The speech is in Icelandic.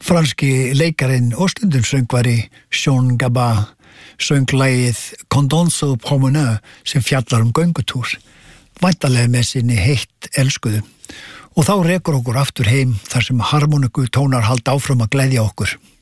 Franski leikarinn og stundum söngvari Jean Gabin söng lagið Condonceau Promenade sem fjallar göngutúr, væntanlega með sinni heitt elskuðu. Og þá rekur okkur aftur heim þar sem harmoniku tónar halda áfram að gleðja okkur.